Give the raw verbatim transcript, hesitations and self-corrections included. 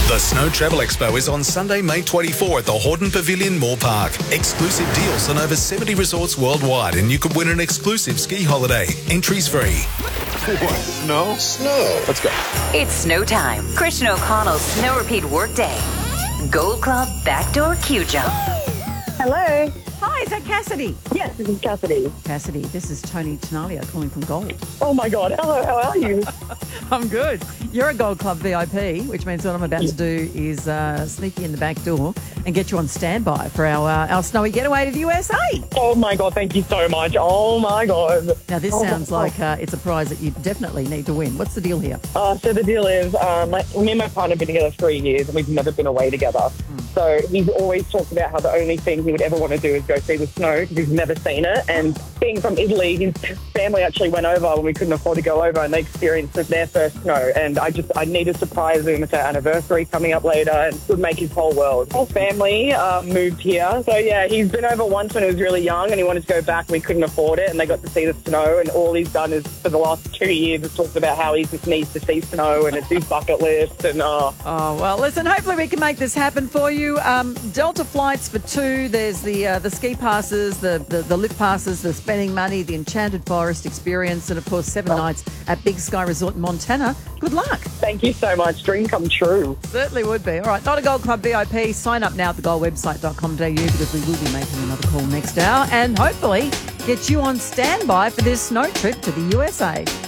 The Snow Travel Expo is on Sunday, May twenty-fourth at the Horton Pavilion Moore Park. Exclusive deals on over seventy resorts worldwide, and you could win an exclusive ski holiday. Entries free. What? Snow? Snow. Let's go. It's snow time. Christian O'Connell's Snow Repeat Workday. Gold Club Backdoor Q-Jump. Hello. Hi, is that Cassidy? Yes, this is Cassidy. Cassidy, this is Tony Tenalia calling from Gold. Oh my God. Hello, how are you? I'm good. You're a Gold Club V I P, which means what I'm about to do is uh, sneak you in the back door and get you on standby for our uh, our snowy getaway to the U S A. Oh my God, thank you so much. Oh my God. Now, this oh sounds like uh, it's a prize that you definitely need to win. What's the deal here? Uh, so the deal is, um, my, me and my partner have been together three years and we've never been away together. Mm. So he's always talked about how the only thing he would ever want to do is go see the snow because he's never seen it. And being from Italy, his family actually went over when we couldn't afford to go over and they experienced their first snow. And I just, I need to surprise him. It's our anniversary coming up later and it would make his whole world. Whole family uh, moved here. So yeah, he's been over once when he was really young and he wanted to go back and we couldn't afford it. And they got to see the snow and all he's done is for the last two years has talked about how he just needs to see snow and it's his bucket list. And uh, Oh, well, listen, hopefully we can make this happen for you. Um, Delta flights for two. There's the uh, the ski passes, the, the, the lift passes, the spending money, the Enchanted Forest experience, and, of course, seven nights at Big Sky Resort in Montana. Good luck. Thank you so much. Dream come true. Certainly would be. All right, not a Gold Club V I P. Sign up now at the gold website dot com dot a u because we will be making another call next hour and hopefully get you on standby for this snow trip to the U S A.